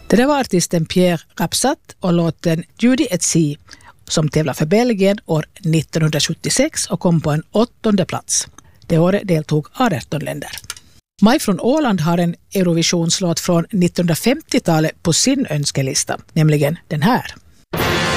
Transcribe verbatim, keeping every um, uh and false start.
Det där var artisten Pierre Rapsat och låten Judy et Si som tävlar för Belgien år nittonhundrasjuttiosex och kom på en åttonde plats. Det året deltog arton länder. Maj från Åland har en Eurovisionslåt från nittonhundrafemtiotalet på sin önskelista, nämligen den här.